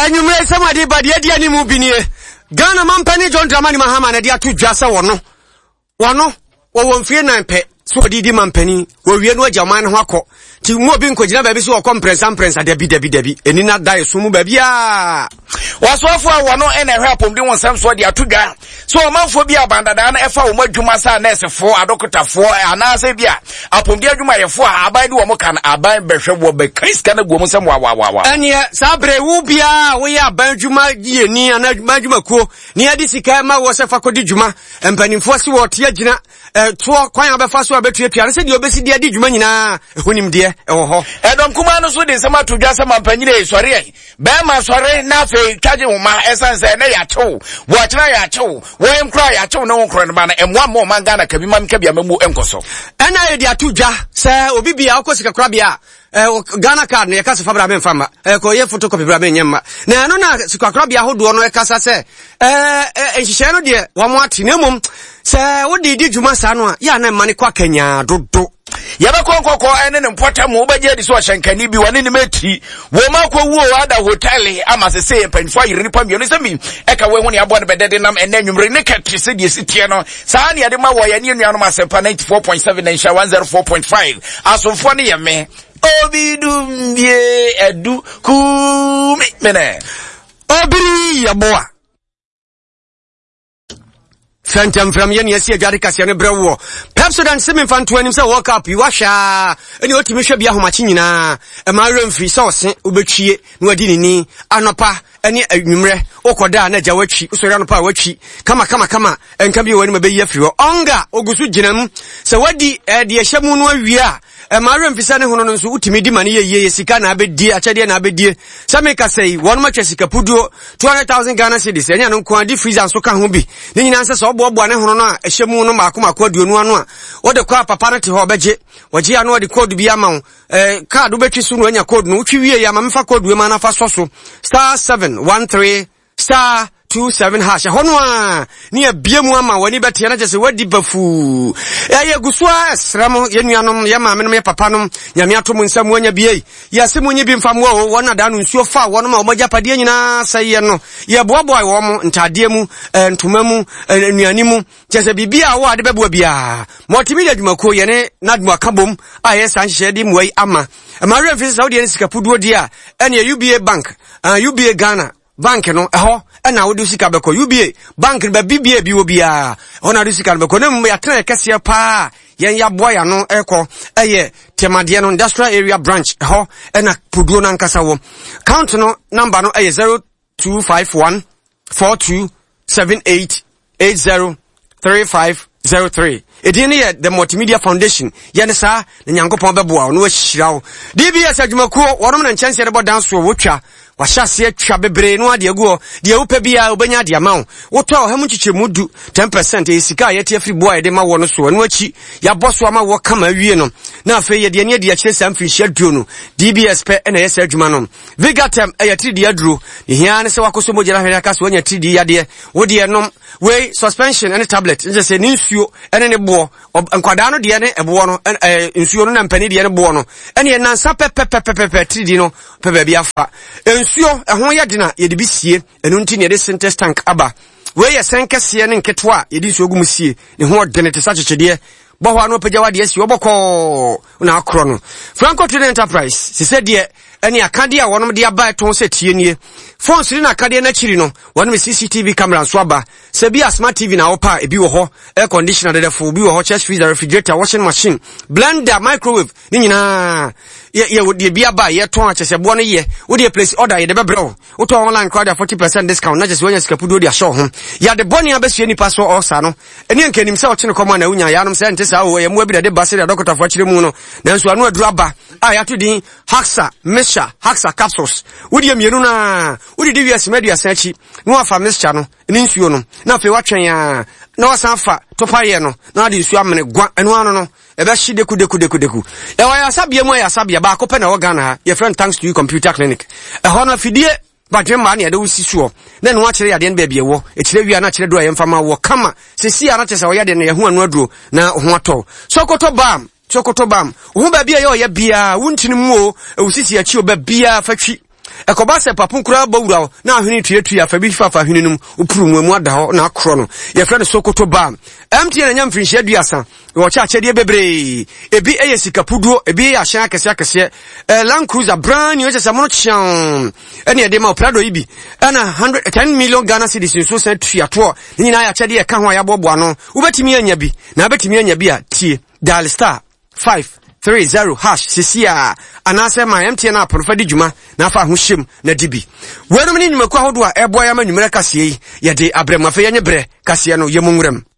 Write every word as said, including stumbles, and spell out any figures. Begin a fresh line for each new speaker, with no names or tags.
Enyumre somebody but the idea ni mu binie. Ghana man penny John Dramani Mahama na dia to jasa wono. Wono wo wonfie nan pe so didi man penny wo wie no agyaman ho akọ. Ti mu obi nkogina ba bi so compressa compressa dabi dabi dabi. Eni na dai so mu ba bia.
Wasofo a wono ene hwe apomde wonsam so dia tudwa. So manfo bi abandada na efa wo madwuma sa nursefo adokotafo anase bia apomde adwuma yefo a aban de wo kan aban behwebo be kriska na guom sem wa wa wa.
Ene sabre wo bia wo ya aban adwuma ye ni ana adwuma ko ni adi sika ma wo se fa kodi dwuma empanimfo se wo te agina to kwan abefa so abetuatua se de obesi de adi dwuma nyina ehonim de ewo ho
edom kuma no so de sem atodwa sem ampanyire sori be ma sori na fe twaje wo ma esanse na ya chew wo atena ya chew wo enkra ya chew na wo nkro ne ba na emwa mo manga na kabi mam kabia mamu enkoso
ena ye de atodwa se obi bia akosika kra bia Ghana card ne yakasa fabra ben fama ko ye photocopy bra ben nyema na no na sikakra bia hodo no yakasa se eh ehihye no de wo mo atenamum se wo de di dwuma sa no a ya na mane kwa kanya dodo
yaba konkoko ene ne mpota mu obaje di so hyenkani bi wane ne meti wo makwa wuo ada hotel ama se se panfo ayire pa mienu se mi eka we hu ne abo ne bedede nam ene nwumre ne katre se die sitie no saa ne ade ma wo ya ne nuanu ma sepa ninety-four point seven na insha one oh four point five asomfo ne ye me obidumbie edu kumi mene
obiri yaboa Phantom from yen yesi agari kasiane brewo. Pepsodent semen fan twenty se walk up you washa. Eni otimi hwe bia homachi nyina. E ma remfi se ose obetwie no adi nini anopa eni anwumre okoda na jawatwi usori anopa watwi kama kama kama enka bi wani mabeyi afiri onga ogusu ginam se wadi e de hyemu no awie a e ma remfi ne hono no nso utimi di mane yeye sika na abedi achade na abedi same ka sei won ma twasika puduo two hundred thousand Ghana cedis enya no kwa di freezer so ka ho bi ni nyina nse so bobo ne hono no a ehyemu no maako maako aduonu anu a wode kwa papa na te ho beje waje anu de code bi ama eh card ubetwi so no anya code no utwi wie ya ma mfa code we ma na fa so so star seven one three star two seven hash hono a ni abiemu ama wani betia na jese wadi bafu ya ye gusua esramo ye nuanom ye maamenom ye papanom nyame atom nsam wanya bie ya se munye bi mfam wo wona da no nsuo fa wono ma omagya pade nyina saye no ye boaboa wo mo ntade mu ntoma mu nuani mu jese bibia wo ade beboa bia multimedia dwumako ye ne nadmo kabom a ye sanhye de muai ama amare fi saudi ne sikapuduo dia ene U B A bank U B A Ghana bank no eho na wo de sika beko U B A bank ba B B A bi wo bia ona de sika beko ne ya tena kese pa yen ya boya no eko eye temade no industrial area branch eho na puduo na nkasa wo count no number no eye zero two five one four two seven eight eight zero three five zero three edin ye the multimedia foundation yen sa na nyankopon beboa no ahirawo D B S adwumakuo wonom na nkyɛnse de bodan so wotwa washase atwa bebre no ade aguo de wupa bia obanya de amawo wotɔ ha mu kyikyemu du ten percent e sika ye tie free boy de ma wo no so no achi ya boso ama wo kama wie no na afa ye de ne de akyere sam free share duo no D B S pe na ye sa adwuma no Vigatem e ye tri de aduro ehia ne se wakoso mogera hwere aka so wonya tri de yade wo de nom we suspension and tablet nje se ni nsuo ene ne bo nkwada no de ne ebo no nsuo no na mpani de ne bo no ene ye nansa pepepepepe tri de no pepe bia fa nsuo ehon ye de na ye de bi sie enu nti ne de synthesis tank aba we ye senkese ne nketo a ye di nsuo gum sie ne ho de ne te sa kyekede bo ho anu pagya wade asi obokọ na akro no Franco Trading Enterprise se se de ene akade a wonom de aba ton se tie nie phone siri na akade na chiri no wonom C C T V camera so aba se bi a smart T V na opa e bi wo ho air conditioner de defo bi wo ho chest freezer refrigerator washing machine blender microwave ni nyina ye ye wodi bi aba ye ton achese bo no ye wodi place order ye de bebrɛ wo to online crowd forty percent discount na just wonya sikapudo de ahye ho ya de boni abesue nipa so osa no eni enkanim se ochene kɔma na unya ya nom se ntesa wo ye mo bi de base de doctor fo kyere mu no nanso anu aduru aba a ya to din Haxa Mixture Haxa capsules wodi emienu na wodi de wiase media sanchi no afa mixture no ni nsuo no na fe watwen ya na wasan fa topa ye no na de nsuo amene gwa enu ano no ebe hye deku deku deku deku e wa ya sabia mu ya sabia ba ko pe na wo Ghana ha your friend thanks to you computer clinic e ho na fidie badwe ma na ya de wusi suo na no akere ya de nba bia wo e kire wi na kire do ya mfama wo kama se si ana tese wo ya de na ye hu anu aduro na ho ato sokoto bam sokoto bam wo ba bia ye o ya bia wuntini mu o e wusisi achi o ba bia fatwi ekoba se papun kura bawura na ahwene tuatu afa bi fafa ahwene num upuru mu ada ho na akro no ye fra no Sokoto ba M T N nya mfinhye aduasa wo cha achede bebre ebi eye sikapuduo ebi ya ahyan akese akese Land Cruiser brand new chese mono chian ene e de ma Prado ibi ana one hundred ten million Ghana cedis so se tuato nyina ya achede e ka ho ayabobo ano ubetimi anya bi na betimi anya bi a tie dial star five three zero hash sisia anase ma M T N app no di djuma na fa ho hyem na dibi wenum ni nyumakwa hodo a eboya ma nyumere kase yi ye de abremafe ye nyebre kase no ye munwuram